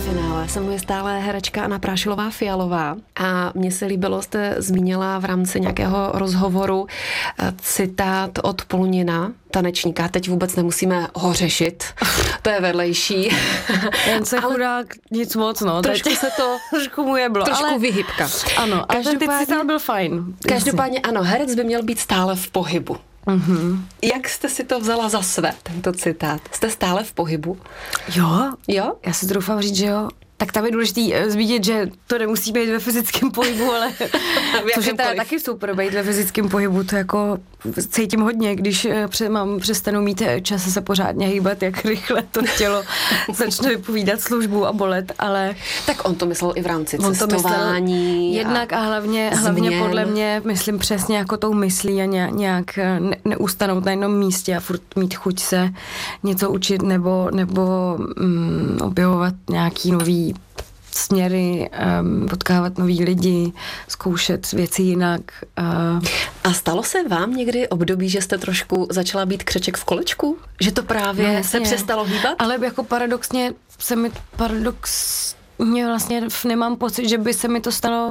finále se mluví stále herečka Anna Prášilová-Fialová a mně se líbilo, jste zmínila v rámci nějakého rozhovoru citát od Polunina, tanečníka, teď vůbec nemusíme ho řešit, to je vedlejší. Jen se chudák nic moc, no. Trošku se to trošku mu jeblo, trošku ale vyhybka. ano, ale ten citát byl fajn. Každopádně ano, herec by měl být stále v pohybu. Mm-hmm. Jak jste si to vzala za své, tento citát? Jste stále v pohybu? Jo? Jo? Já si troufám říct, že jo. Tak tam je důležitý zmínit, že to nemusí být ve fyzickém pohybu, ale což je teda taky super, být ve fyzickém pohybu, to jako cítím hodně, když přestanu mít čas se pořádně hýbat, jak rychle to tělo začne vypovídat službu a bolet, ale... Tak on to myslel i v rámci cestování. Jednak a hlavně podle mě, myslím přesně jako tou myslí a nějak neustanout na jednom místě a furt mít chuť se něco učit nebo objevovat nějaký nový směry, potkávat nový lidi, zkoušet věci jinak. A stalo se vám někdy období, že jste trošku začala být křeček v kolečku? Že to právě se přestalo hýbat? Ale jako paradoxně vlastně nemám pocit, že by se mi to stalo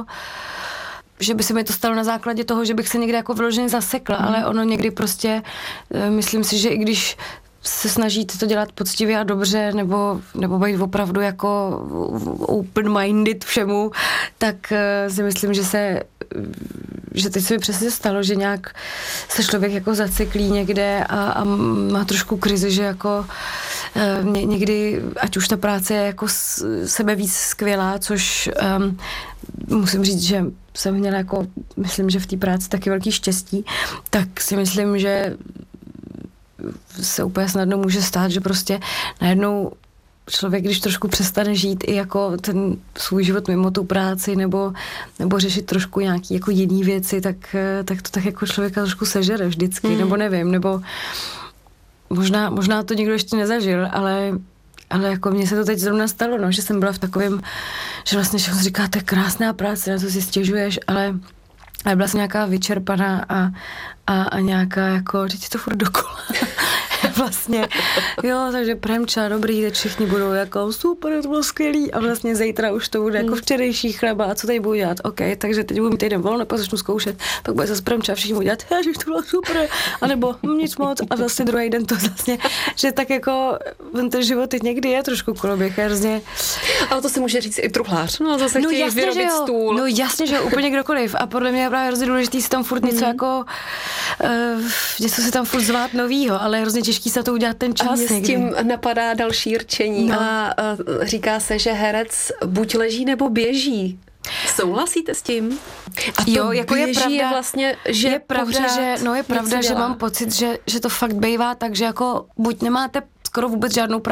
na základě toho, že bych se někde jako vyloženě zasekla, ale ono někdy prostě, myslím si, že i když se snažíte to dělat poctivě a dobře, nebo být opravdu jako open-minded všemu, tak si myslím, že teď se mi přesně stalo, že nějak se člověk jako zaceklí někde a má trošku krizi, že jako někdy, ať už ta práce je jako sebe víc skvělá, což musím říct, že jsem měla jako, myslím, že v té práci taky velký štěstí, tak si myslím, že se úplně snadno může stát, že prostě najednou člověk, když trošku přestane žít i jako ten svůj život mimo tu práci nebo řešit trošku nějaký jako jiný věci, tak to tak jako člověka trošku sežere vždycky, nebo nevím, nebo možná to nikdo ještě nezažil, ale jako mně se to teď zrovna stalo, no, že jsem byla v takovém, že vlastně všechno říká, to je krásná práce, na to si stěžuješ, ale byla jsem nějaká vyčerpaná a nějaká jako, teď je to furt dokola. Vlastně, jo, takže Premča, dobrý, teď všichni budou jako super, to bylo skvělý a vlastně zítra už to bude jako včerejší chleba a co tady budu dělat, OK, takže teď budu mít týden volno, pak začnu zkoušet, pak bude zase Premča, všichni budou dělat, že to bylo super, anebo nic moc a zase druhý den to vlastně, že tak jako ten život teď někdy je trošku koloběh, hrozně. Ale to si může říct i truhlář, no zase chtějí vyrobit stůl. No jasně, že úplně kdokoliv a podle mě je právě hrozně důležitý si tam furt něco jako, něco si tam furt zvát novýho, ale je hrozně těžký se to udělat ten čas. A mě někdy. S tím napadá další rčení, no. A říká se, že herec buď leží nebo běží. Souhlasíte s tím? A to jo, jako běží je pravda, je vlastně, že je pravda, že mám pocit, že to fakt bývá tak, že jako buď nemáte skoro vůbec žádnou